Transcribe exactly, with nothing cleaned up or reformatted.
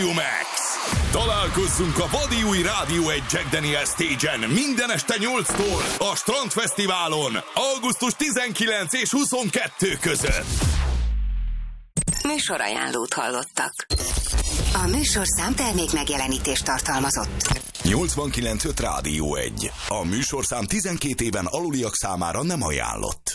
Max. Találkozzunk a vadi új Rádió egy Jack Daniel Stage-en minden este nyolctól a Strandfesztiválon augusztus tizenkilencedike és huszonkettő között. Műsorajánlót hallottak. A műsorszám termék megjelenítést tartalmazott. nyolcvankilenc öt Rádió egy. A műsorszám tizenkét éven aluliak számára nem ajánlott.